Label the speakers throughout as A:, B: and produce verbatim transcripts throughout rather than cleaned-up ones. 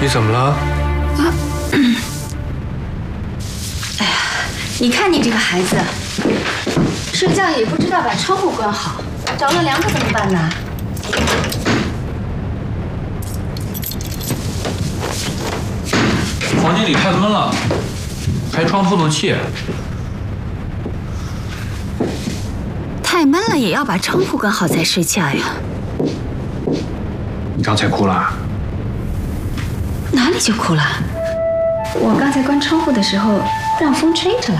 A: 你怎么了？
B: 啊，嗯、哎呀，你看你这个孩子，睡觉也不知道把窗户关好，着了凉可怎么办呢？
C: 房间里太闷了，开窗透透气。
B: 太闷了也要把窗户关好再睡觉呀。
C: 你刚才哭了？
B: 哪里就哭了？我刚才关窗户的时候让风吹着了。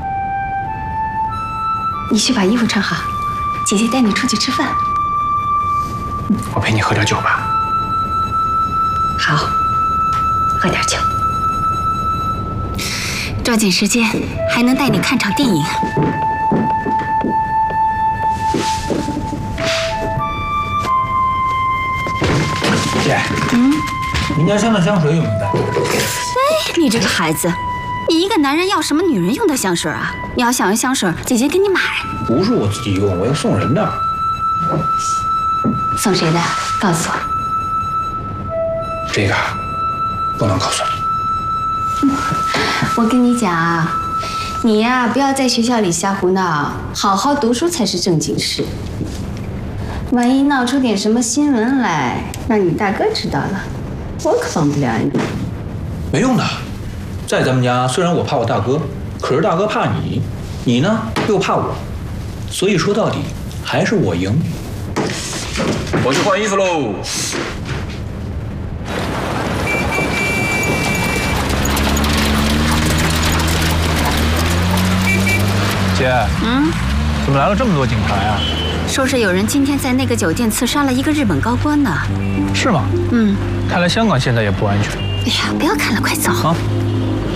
B: 你去把衣服穿好，姐姐带你出去吃饭。
C: 我陪你喝点酒吧。
B: 好，喝点酒。抓紧时间，还能带你看场电影。
C: 姐，嗯，您家香的香水有没有带？
B: 哎，你这个孩子，你一个男人要什么女人用的香水啊？你要想要香水，姐姐给你买。
C: 不是我自己用，我要送人的。
B: 送谁的？告诉我。
C: 这个不能告诉你。
B: 嗯，我跟你讲啊，你呀，不要在学校里瞎胡闹，好好读书才是正经事。万一闹出点什么新闻来，让你大哥知道了，我可帮不了你。
C: 没用的，在咱们家虽然我怕我大哥，可是大哥怕你，你呢又怕我，所以说到底还是我赢。我去换衣服喽。姐，嗯，怎么来了这么多警察呀？
B: 说是有人今天在那个酒店刺杀了一个日本高官呢。
C: 是吗？
B: 嗯。
C: 看来香港现在也不安全。
B: 哎呀，不要看了，快走。啊。